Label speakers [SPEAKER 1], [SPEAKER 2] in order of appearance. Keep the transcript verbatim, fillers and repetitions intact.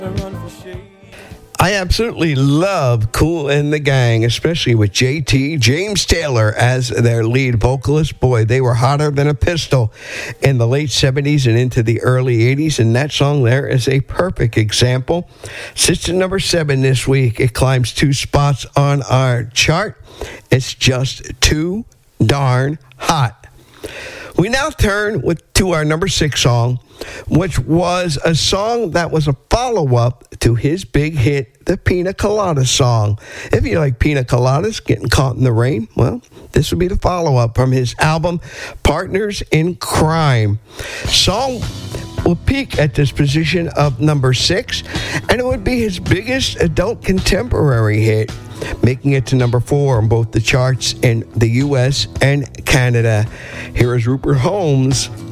[SPEAKER 1] I absolutely love Kool and the Gang, especially with J T, James Taylor, as their lead vocalist. Boy, they were hotter than a pistol in the late seventies and into the early eighties, and that song there is a perfect example. Sits at number seven this week. It climbs two spots on our chart. It's just too darn hot. We now turn with, to our number six song, which was a song that was a follow-up to his big hit, the Pina Colada song. If you like Pina Coladas, Getting Caught in the Rain, well, this would be the follow-up from his album, Partners in Crime. Song will peak at this position of number six, and it would be his biggest adult contemporary hit, making it to number four on both the charts in the U S and Canada. Here is Rupert Holmes